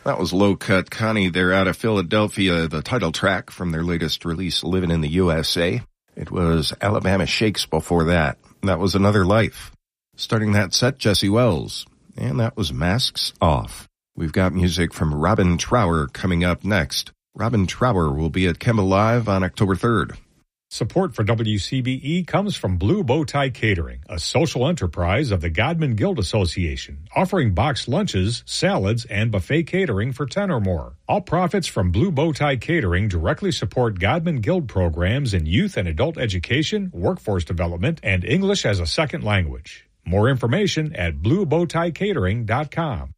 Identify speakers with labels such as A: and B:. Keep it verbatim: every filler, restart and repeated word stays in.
A: That was Low Cut Connie. They're out of Philadelphia, the title track from their latest release, Living in the U S A. It was Alabama Shakes before that. That was Another Life. Starting that set, Jesse Wells. And that was Masks Off. We've got music from Robin Trower coming up next. Robin Trower will be at Kemba Live on October third.
B: Support for W C B E comes from Blue Bow Tie Catering, a social enterprise of the Godman Guild Association, offering boxed lunches, salads, and buffet catering for ten or more. All profits from Blue Bow Tie Catering directly support Godman Guild programs in youth and adult education, workforce development, and English as a second language. More information at blue bow tie catering dot com.